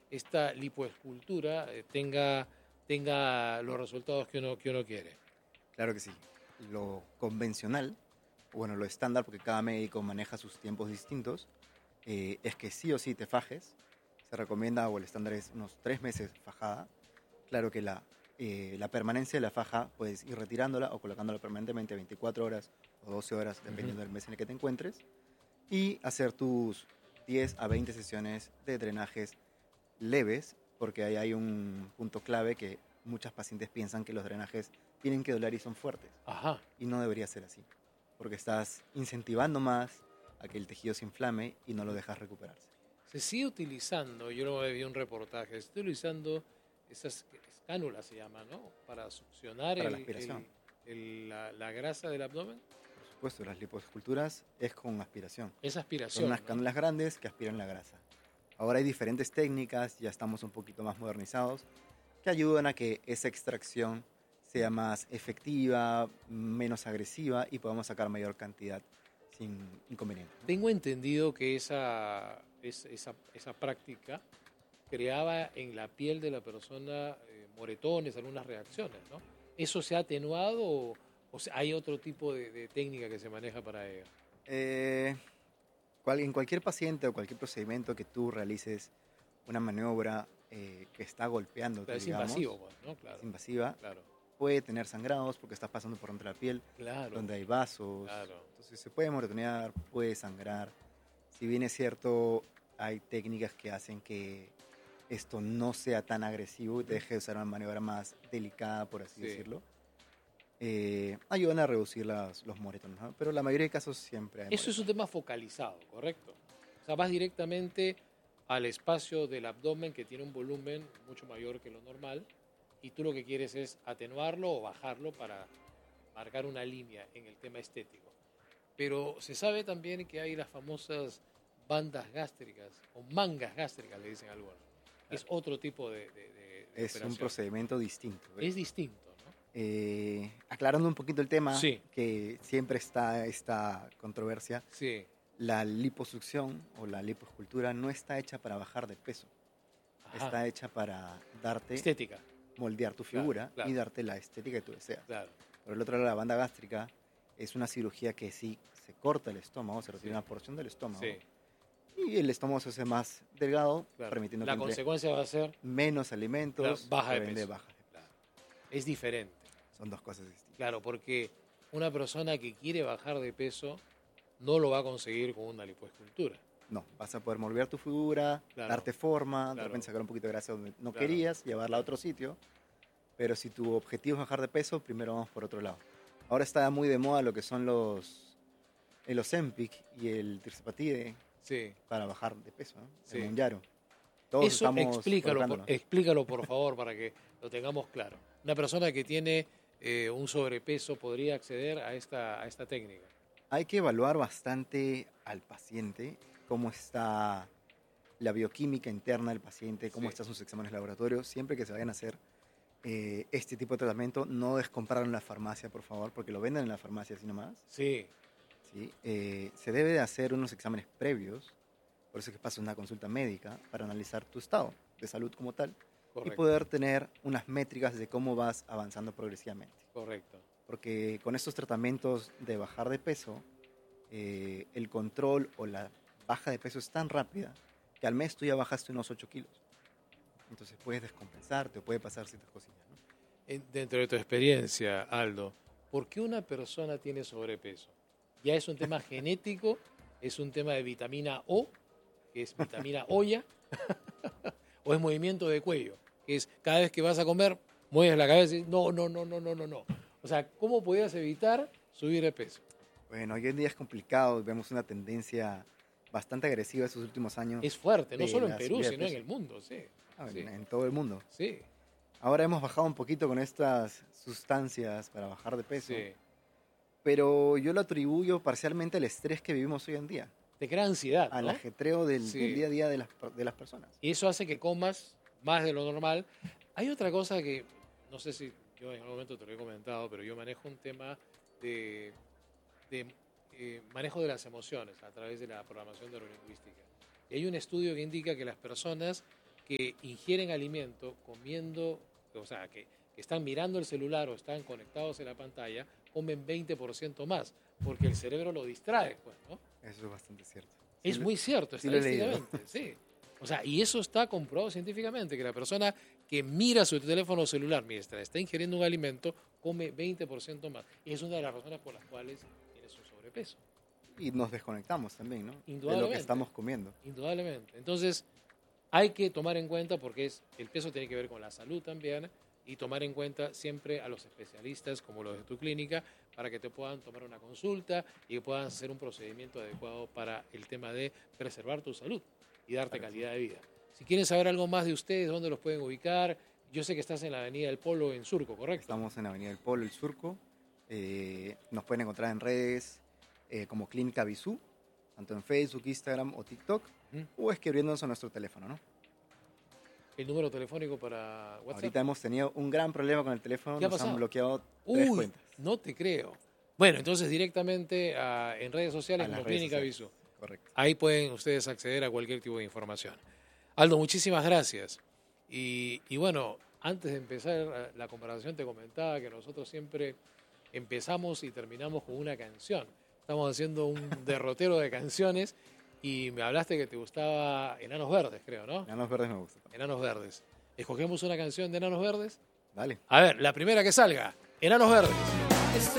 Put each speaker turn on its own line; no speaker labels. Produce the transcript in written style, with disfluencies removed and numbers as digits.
esta lipoescultura tenga los resultados que uno quiere.
Claro que sí. Lo convencional, bueno, lo estándar, porque cada médico maneja sus tiempos distintos, es que sí o sí te fajes. Se recomienda, o el estándar es unos 3 meses fajada. Claro que la permanencia de la faja puedes ir retirándola o colocándola permanentemente 24 horas o 12 horas, dependiendo del mes en el que te encuentres. Y hacer tus 10 a 20 sesiones de drenajes leves, porque ahí hay un punto clave que muchas pacientes piensan que los drenajes tienen que doler y son fuertes.
Ajá.
Y no debería ser así, porque estás incentivando más a que el tejido se inflame y no lo dejas recuperarse.
Se sigue utilizando, yo lo vi un reportaje, se está utilizando esas cánulas, se llama, ¿no? Para succionar
Para la aspiración.
la grasa del abdomen.
Por supuesto, las lipoesculturas es con aspiración.
Es
Son
aspiración,
unas
¿no?
cánulas grandes que aspiran la grasa. Ahora hay diferentes técnicas, ya estamos un poquito más modernizados, que ayudan a que esa extracción sea más efectiva, menos agresiva y podamos sacar mayor cantidad sin inconvenientes, ¿no?
Tengo entendido que esa práctica creaba en la piel de la persona moretones, algunas reacciones, ¿no? ¿Eso se ha atenuado o hay otro tipo de técnica que se maneja para ello?
Eh, en cualquier paciente o cualquier procedimiento que tú realices una maniobra que está golpeándote,
Claro, es
digamos,
invasivo, pues, ¿no? Claro,
es invasiva,
claro,
puede tener sangrados porque estás pasando por entre la piel,
claro,
donde hay vasos,
claro.
entonces se puede moretonear, puede sangrar. Si bien es cierto, hay técnicas que hacen que esto no sea tan agresivo y te deje de usar una maniobra más delicada, por así
Sí.
decirlo. Ayudan a reducir los moretones, ¿no? Pero la mayoría de casos siempre hay
Eso es un
moretones.
tema focalizado, ¿correcto? O sea, vas directamente al espacio del abdomen que tiene un volumen mucho mayor que lo normal y tú lo que quieres es atenuarlo o bajarlo para marcar una línea en el tema estético. Pero se sabe también que hay las famosas bandas gástricas o mangas gástricas, le dicen algunos. Es otro tipo de
Es un
operación.
procedimiento distinto, ¿eh?
Es distinto, ¿no?
Aclarando un poquito el tema,
Sí,
que siempre está esta controversia,
sí.
la liposucción o la lipoescultura no está hecha para bajar de peso,
Ajá.
está hecha para darte,
Estética.
moldear tu
Claro,
figura
claro.
y darte la estética que tú deseas.
Claro.
Por el otro lado, la banda gástrica es una cirugía que sí se corta el estómago, se retira
Sí.
una porción del estómago
Sí,
y el estómago se hace más delgado,
claro.
permitiendo
La
que entre
consecuencia va a ser
menos alimentos,
baja de
por ende
peso.
baja de peso.
Claro. Es diferente.
Son dos cosas distintas.
Claro, porque una persona que quiere bajar de peso no lo va a conseguir con una lipoescultura.
No, vas a poder moldear tu figura,
Claro,
darte forma, de
claro.
repente sacar un poquito de grasa donde no
Claro.
querías, llevarla a otro sitio. Pero si tu objetivo es bajar de peso, primero vamos por otro lado. Ahora está muy de moda lo que son el Ozempic y el Tirzepatide
Sí,
para bajar de peso, ¿no?
sí.
El Mounjaro. Todos
Eso
estamos colocándolo.
explícalo por favor para que lo tengamos claro. Una persona que tiene un sobrepeso podría acceder a esta técnica.
Hay que evaluar bastante al paciente, cómo está la bioquímica interna del paciente, cómo
Sí.
están sus exámenes de laboratorio. Siempre que se vayan a hacer este tipo de tratamiento, no es comprarlo en la farmacia, por favor, porque lo venden en la farmacia así nomás.
Sí,
¿Sí? Se debe de hacer unos exámenes previos, por eso es que pasa una consulta médica, para analizar tu estado de salud como tal y
correcto,
poder tener unas métricas de cómo vas avanzando progresivamente.
correcto.
Porque con estos tratamientos de bajar de peso, el control o la baja de peso es tan rápida que al mes tú ya bajaste unos 8 kilos. Entonces puedes descompensarte o puede pasar ciertas cosillas, ¿no?
Dentro de tu experiencia, Aldo, ¿por qué una persona tiene sobrepeso? ¿Ya es un tema genético? ¿Es un tema de vitamina O, que es vitamina olla? ¿O es movimiento de cuello? Que es cada vez que vas a comer, mueves la cabeza y dices, no, no, no, no, no, no, no. O sea, ¿cómo podías evitar subir de peso?
Bueno, hoy en día es complicado, vemos una tendencia bastante agresiva estos últimos años
Es fuerte, no
de
solo en
la
Perú,
subida de
sino en
peso.
el mundo, sí. Sí,
En todo el mundo.
sí,
Ahora hemos bajado un poquito con estas sustancias para bajar de peso,
sí.
pero yo lo atribuyo parcialmente al estrés que vivimos hoy en día,
Te crea ansiedad,
al
¿no?
ajetreo del
Sí.
día a día de las personas.
Y eso hace que comas más de lo normal. Hay otra cosa que, no sé si yo en algún momento te lo he comentado, pero yo manejo un tema de, de manejo de las emociones a través de la programación neurolingüística. Y hay un estudio que indica que las personas que ingieren alimento comiendo, o sea, que están mirando el celular o están conectados en la pantalla, comen 20% más, porque el cerebro lo distrae, pues, ¿no?
Eso es bastante cierto.
Es muy cierto,
sí lo he leído.
estadísticamente, sí. O sea, y eso está comprobado científicamente, que la persona que mira su teléfono celular mientras está ingiriendo un alimento, come 20% más. Y es una de las razones por las cuales tienes un sobrepeso.
Y nos desconectamos también, ¿no? De lo
Indudablemente.
que estamos comiendo.
Indudablemente. Entonces, hay que tomar en cuenta, porque el peso tiene que ver con la salud también, y tomar en cuenta siempre a los especialistas como los de tu clínica para que te puedan tomar una consulta y que puedan hacer un procedimiento adecuado para el tema de preservar tu salud y darte calidad de vida. Si quieren saber algo más de ustedes, ¿dónde los pueden ubicar? Yo sé que estás en la Avenida del Polo en Surco, ¿correcto?
Estamos en la Avenida del Polo, el Surco. Nos pueden encontrar en redes como Clínica Bisú, tanto en Facebook, Instagram o TikTok, o escribiéndonos a nuestro teléfono, ¿no?
El número telefónico para WhatsApp.
Ahorita hemos tenido un gran problema con el teléfono,
¿Qué ha
nos
pasado?
han bloqueado 3 cuentas.
No te creo. Bueno, entonces directamente en redes sociales
A las
como
redes
Clínica
sociales.
Bisú.
Correcto.
Ahí pueden ustedes acceder a cualquier tipo de información. Aldo, muchísimas gracias. Y bueno, antes de empezar la conversación te comentaba que nosotros siempre empezamos y terminamos con una canción. Estamos haciendo un derrotero de canciones y me hablaste que te gustaba Enanos Verdes, creo, ¿no?
Enanos Verdes me gusta.
Enanos Verdes. ¿Escogemos una canción de Enanos Verdes?
Dale.
A ver, la primera que salga. Enanos Verdes.